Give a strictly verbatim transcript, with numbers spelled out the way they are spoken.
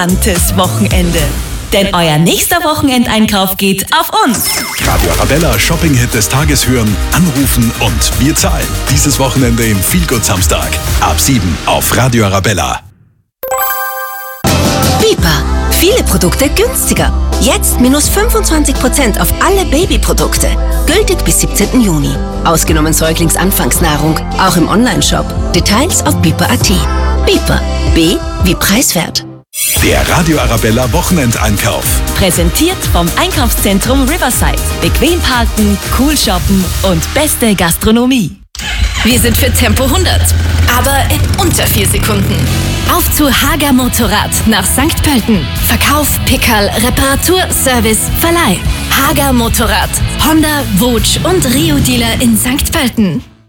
Antes Wochenende. Denn euer nächster Wochenendeinkauf geht auf uns. Radio Arabella Shopping-Hit des Tages hören, anrufen und wir zahlen. Dieses Wochenende im Feelgood Samstag. Ab sieben auf Radio Arabella. Bipa. Viele Produkte günstiger. Jetzt minus fünfundzwanzig Prozent auf alle Babyprodukte. Gültig bis siebzehnten Juni. Ausgenommen Säuglingsanfangsnahrung. Auch im Onlineshop. Details auf bipa punkt at. Bipa. B wie preiswert. Der Radio Arabella Wochenendeinkauf. Präsentiert vom Einkaufszentrum Riverside. Bequem parken, cool shoppen und beste Gastronomie. Wir sind für Tempo hundert, aber in unter vier Sekunden. Auf zu Hager Motorrad nach Sankt Pölten. Verkauf, Pickerl, Reparatur, Service, Verleih. Hager Motorrad. Honda, Wutsch und Rio Dealer in Sankt Pölten.